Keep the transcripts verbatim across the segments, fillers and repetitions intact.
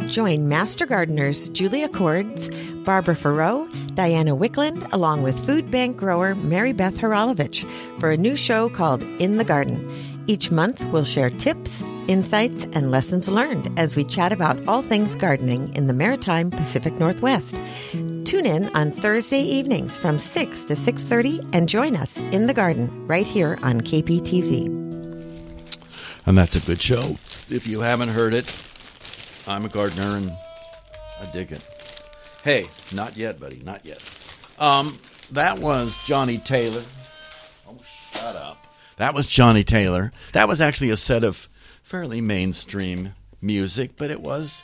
Join Master Gardeners Julia Cords, Barbara Farrow, Diana Wickland, along with food bank grower Mary Beth Haralovich for a new show called In the Garden. Each month, we'll share tips, insights, and lessons learned as we chat about all things gardening in the Maritime Pacific Northwest. Tune in on Thursday evenings from six to six thirty and join us in the garden right here on K P T Z. And that's a good show. If you haven't heard it, I'm a gardener and I dig it. Hey, not yet, buddy, not yet. Um, that was Johnny Taylor. Oh, shut up. That was Johnny Taylor. That was actually a set of fairly mainstream music, but it was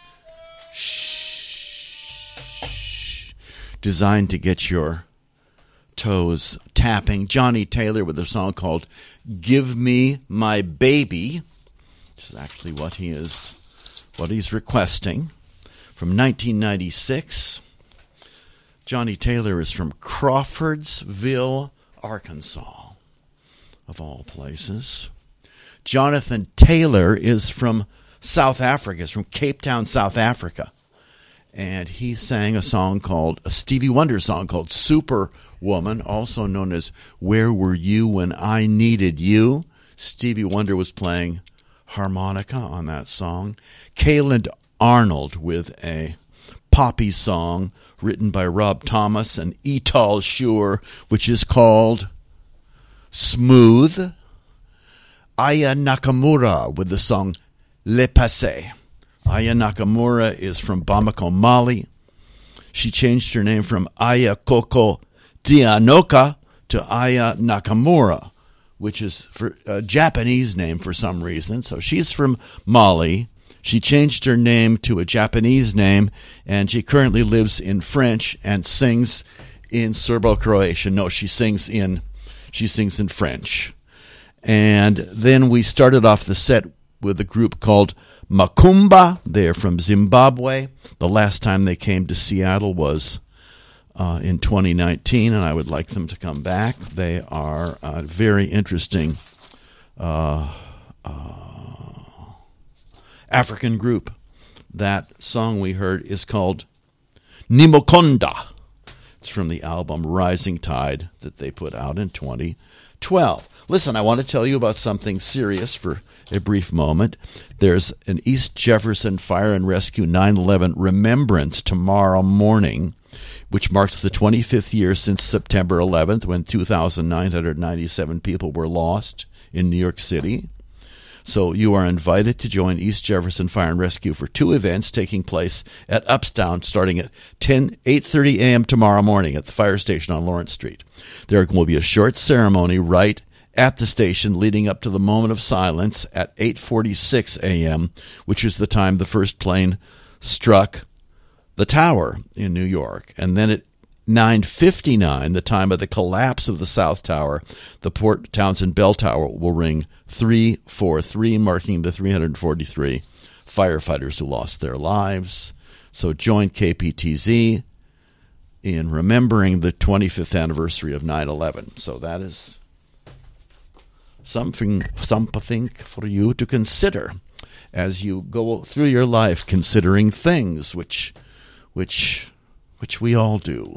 shh, designed to get your toes tapping. Johnny Taylor with a song called Give Me My Baby, which is actually what he is, what he's requesting, from nineteen ninety-six. Johnny Taylor is from Crawfordsville, Arkansas, of all places. Jonathan Taylor is from South Africa, is from Cape Town, South Africa. And he sang a song called, a Stevie Wonder song called Superwoman, also known as Where Were You When I Needed You? Stevie Wonder was playing harmonica on that song. Kayland Arnold with a poppy song written by Rob Thomas and Etal Shure, which is called Smooth. Aya Nakamura with the song Le Passé. Aya Nakamura is from Bamako, Mali. She changed her name from Aya Koko Tianoka to Aya Nakamura, which is for a Japanese name for some reason. So she's from Mali. She changed her name to a Japanese name, and she currently lives in French and sings in Serbo-Croatian. No, she sings in she sings in French. And then we started off the set with a group called Makumba. They're from Zimbabwe. The last time they came to Seattle was uh, in twenty nineteen, and I would like them to come back. They are a very interesting uh, uh, African group. That song we heard is called Nimokonda. It's from the album Rising Tide that they put out in twenty twelve. Listen, I want to tell you about something serious for a brief moment. There's an East Jefferson Fire and Rescue nine eleven remembrance tomorrow morning, which marks the twenty-fifth year since September eleventh, when two thousand nine hundred ninety-seven people were lost in New York City. So you are invited to join East Jefferson Fire and Rescue for two events taking place at Upstown starting at eight thirty a.m. tomorrow morning at the fire station on Lawrence Street. There will be a short ceremony right at the station leading up to the moment of silence at eight forty-six a.m., which is the time the first plane struck the tower in New York. And then at nine fifty-nine, the time of the collapse of the South Tower, the Port Townsend Bell Tower will ring three four three, marking the three hundred forty-three firefighters who lost their lives. So join K P T Z in remembering the twenty-fifth anniversary of nine eleven. So that is something, something for you to consider as you go through your life, considering things, which, which, which we all do.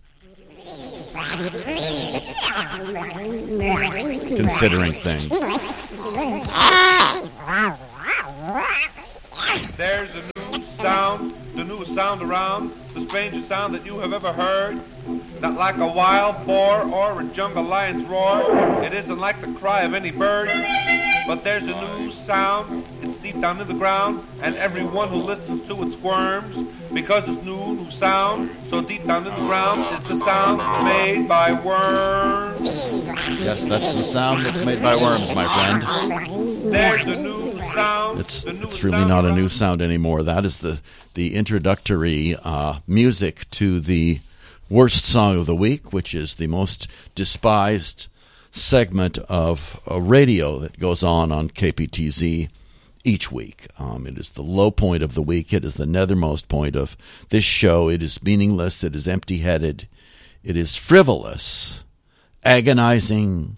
Considering things. There's a new sound, the newest sound around, the strangest sound that you have ever heard. Not like a wild boar or a jungle lion's roar. It isn't like the cry of any bird. But there's a new sound, it's deep down in the ground, and everyone who listens to it squirms, because this new, new sound, so deep down in the ground, is the sound that's made by worms. Yes, that's the sound that's made by worms, my friend. There's a new sound. It's it's really not a new sound anymore. That is the, the introductory uh, music to the worst song of the week, which is the most despised segment of a radio that goes on on K P T Z each week. Um, it is the low point of the week. It is the nethermost point of this show. It is meaningless. It is empty-headed. It is frivolous, agonizing,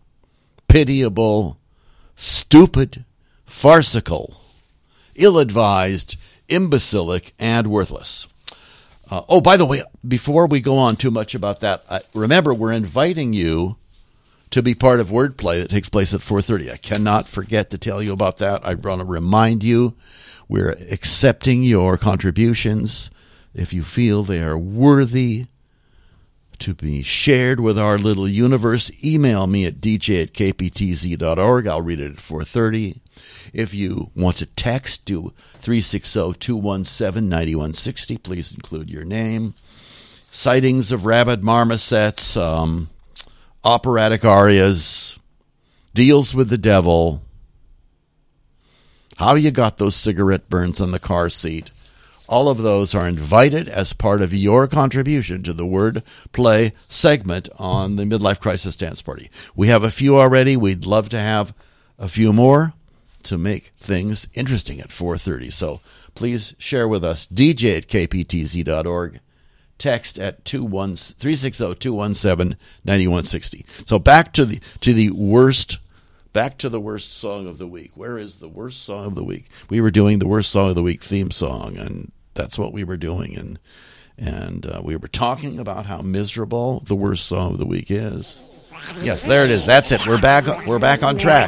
pitiable, stupid, farcical, ill-advised, imbecilic, and worthless. Uh, oh, by the way, before we go on too much about that, uh, remember, we're inviting you to be part of Wordplay that takes place at four thirty. I cannot forget to tell you about that. I want to remind you, we're accepting your contributions. If you feel they are worthy to be shared with our little universe, email me at d j at k p t z dot org. I'll read it at four thirty. If you want to text, do three six zero, two one seven, nine one six zero. Please include your name. Sightings of rabid marmosets, um, operatic arias, deals with the devil, how you got those cigarette burns on the car seat. All of those are invited as part of your contribution to the Word Play segment on the Midlife Crisis Dance Party. We have a few already. We'd love to have a few more to make things interesting at four thirty. So please share with us, d j at k p t z dot org. Text at three six zero, two one seven, nine one six zero. So back to the to the worst Back to the worst song of the week. Where is the worst song of the week? We were doing the worst song of the week theme song, and that's what we were doing. And and uh, we were talking about how miserable the worst song of the week is. Yes, there it is. That's it. We're back. We're back on track.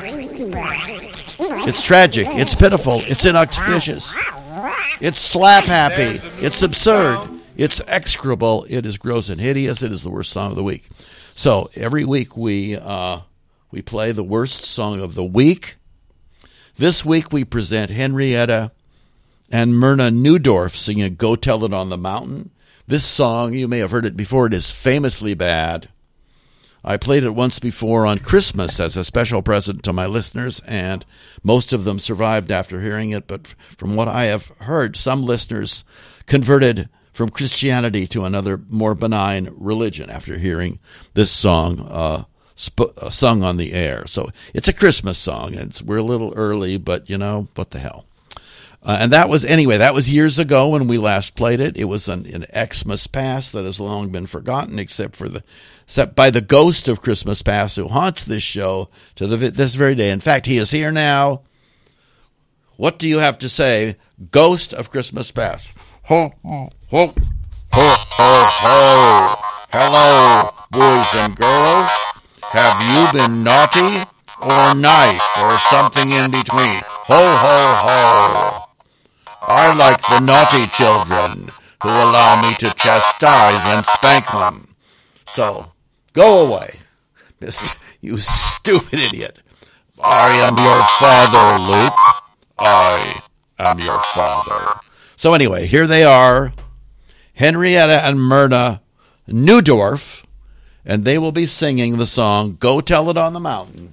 It's tragic. It's pitiful. It's inauspicious. It's slap happy. It's absurd. It's execrable. It is gross and hideous. It is the worst song of the week. So every week we. Uh, We play the worst song of the week. This week we present Henrietta and Myrna Newdorf singing Go Tell It on the Mountain. This song, you may have heard it before, it is famously bad. I played it once before on Christmas as a special present to my listeners, and most of them survived after hearing it. But from what I have heard, some listeners converted from Christianity to another more benign religion after hearing this song uh Sp- uh, sung on the air. So it's a Christmas song. It's, we're a little early, but, you know, what the hell. Uh, and that was, anyway, that was years ago when we last played it. It was an, an Xmas past that has long been forgotten, except for the, except by the ghost of Christmas past who haunts this show to the, this very day. In fact, he is here now. What do you have to say, ghost of Christmas past? Ho, ho, ho, ho, ho, ho. Hello, boys and girls. Have you been naughty or nice or something in between? Ho, ho, ho. I like the naughty children who allow me to chastise and spank them. So, go away, you stupid idiot. I am your father, Luke. I am your father. So anyway, here they are, Henrietta and Myrna Newdorf, and they will be singing the song Go Tell It on the Mountain.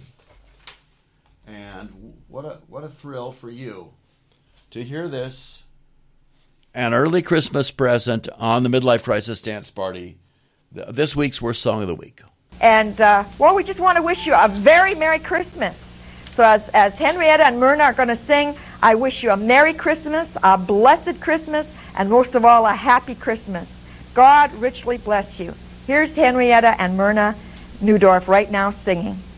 And what a what a thrill for you to hear this, an early Christmas present on the Midlife Crisis Dance Party, this week's worst song of the week. And, uh, well, we just want to wish you a very Merry Christmas. So as, as Henrietta and Myrna are going to sing, I wish you a Merry Christmas, a blessed Christmas, and most of all, a happy Christmas. God richly bless you. Here's Henrietta and Myrna Newdorf right now singing.